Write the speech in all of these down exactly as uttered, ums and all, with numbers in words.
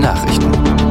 Nachrichten.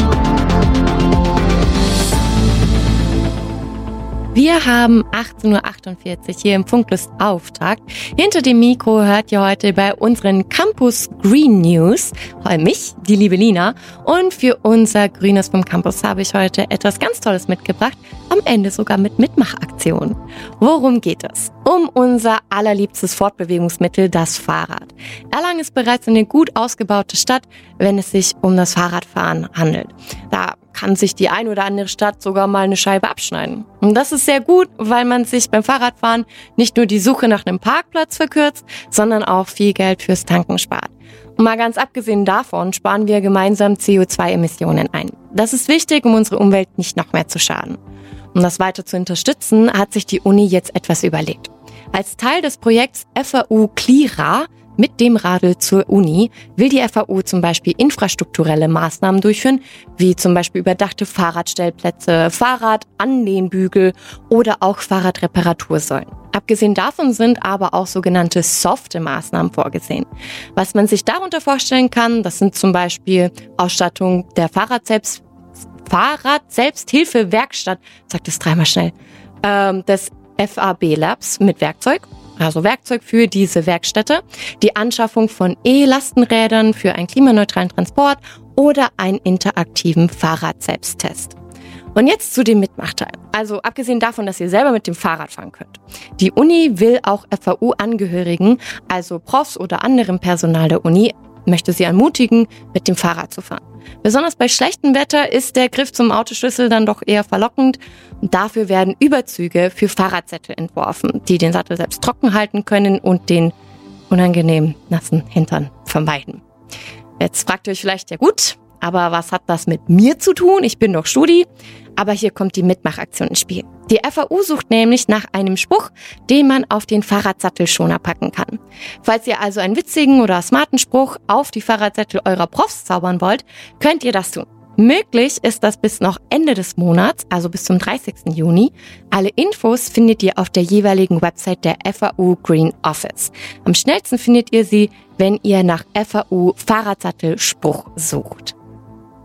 Wir haben achtzehn Uhr achtundvierzig hier im Funklust Auftakt. Hinter dem Mikro hört ihr heute bei unseren Campus Green News mich, die liebe Lina. Und für unser Grünes vom Campus habe ich heute etwas ganz Tolles mitgebracht. Am Ende sogar mit Mitmachaktion. Worum geht es? Um unser allerliebstes Fortbewegungsmittel, das Fahrrad. Erlangen ist bereits eine gut ausgebaute Stadt, wenn es sich um das Fahrradfahren handelt. Da kann sich die ein oder andere Stadt sogar mal eine Scheibe abschneiden. Und das ist sehr gut, weil man sich beim Fahrradfahren nicht nur die Suche nach einem Parkplatz verkürzt, sondern auch viel Geld fürs Tanken spart. Und mal ganz abgesehen davon sparen wir gemeinsam C O zwei Emissionen ein. Das ist wichtig, um unsere Umwelt nicht noch mehr zu schaden. Um das weiter zu unterstützen, hat sich die Uni jetzt etwas überlegt. Als Teil des Projekts F A U Klira mit dem Radl zur Uni will die F A U zum Beispiel infrastrukturelle Maßnahmen durchführen, wie zum Beispiel überdachte Fahrradstellplätze, Fahrradanlehnbügel oder auch Fahrradreparatursäulen. Abgesehen davon sind aber auch sogenannte softe Maßnahmen vorgesehen. Was man sich darunter vorstellen kann, das sind zum Beispiel Ausstattung der Fahrradselbst Fahrrad-Selbsthilfe-Werkstatt, sagt es dreimal schnell, ähm, des F A B Labs mit Werkzeug, also Werkzeug für diese Werkstätte, die Anschaffung von E-Lastenrädern für einen klimaneutralen Transport oder einen interaktiven Fahrrad-Selbsttest. Und jetzt zu dem Mitmachteil. Also abgesehen davon, dass ihr selber mit dem Fahrrad fahren könnt. Die Uni will auch F A U-Angehörigen, also Profs oder anderem Personal der Uni, möchte sie ermutigen, mit dem Fahrrad zu fahren. Besonders bei schlechtem Wetter ist der Griff zum Autoschlüssel dann doch eher verlockend. Und dafür werden Überzüge für Fahrradsättel entworfen, die den Sattel selbst trocken halten können und den unangenehm nassen Hintern vermeiden. Jetzt fragt ihr euch vielleicht, ja gut, aber was hat das mit mir zu tun? Ich bin doch Studi. Aber hier kommt die Mitmachaktion ins Spiel. Die F A U sucht nämlich nach einem Spruch, den man auf den Fahrradsattel-Schoner packen kann. Falls ihr also einen witzigen oder smarten Spruch auf die Fahrradsättel eurer Profs zaubern wollt, könnt ihr das tun. Möglich ist das bis noch Ende des Monats, also bis zum dreißigsten Juni. Alle Infos findet ihr auf der jeweiligen Website der F A U Green Office. Am schnellsten findet ihr sie, wenn ihr nach F A U Fahrradsattel-Spruch sucht.